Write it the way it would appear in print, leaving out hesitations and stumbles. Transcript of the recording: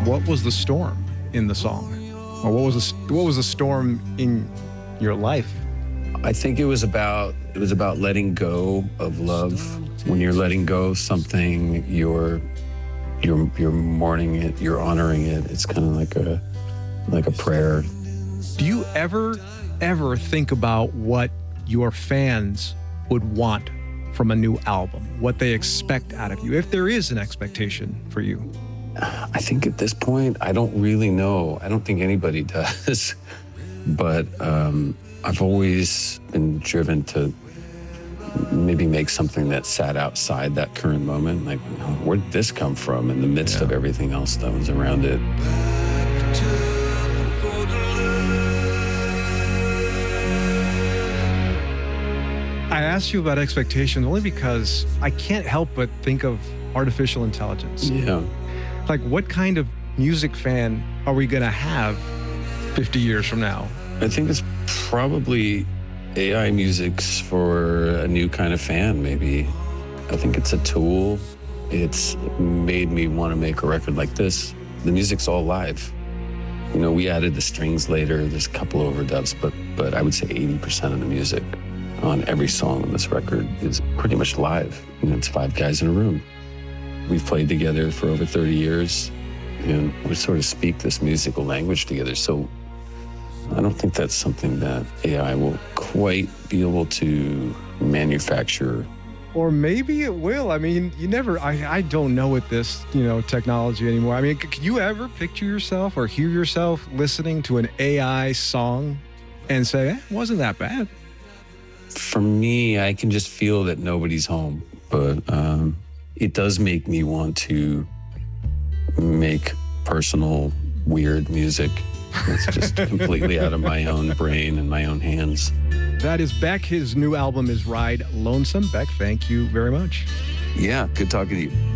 What was the storm in the song? Or what was the storm in your life? I think it was about letting go of love. When you're letting go of something, you're mourning it, you're honoring it. It's kind of like a prayer. Do you ever think about what your fans would want from a new album, what they expect out of you, if there is an expectation for you? I think at this point, I don't really know. I don't think anybody does. But I've always been driven to maybe make something that sat outside that current moment. Like, where did this come from in the midst of everything else that was around it? I asked you about expectations only because I can't help but think of artificial intelligence. Yeah. Like, what kind of music fan are we going to have 50 years from now? I think it's probably AI music's for a new kind of fan, maybe. I think it's a tool. It's made me want to make a record like this. The music's all live. You know, we added the strings later. There's a couple overdubs, but I would say 80% of the music on every song on this record is pretty much live. You know, it's 5 guys in a room. We've played together for over 30 years, and we sort of speak this musical language together. So I don't think that's something that AI will quite be able to manufacture. Or maybe it will. I mean, I don't know with this, technology anymore. I mean, can you ever picture yourself or hear yourself listening to an AI song and say, it wasn't that bad? For me, I can just feel that nobody's home, but it does make me want to make personal, weird music. It's just completely out of my own brain and my own hands. That is Beck. His new album is Ride Lonesome. Beck, thank you very much. Yeah, good talking to you.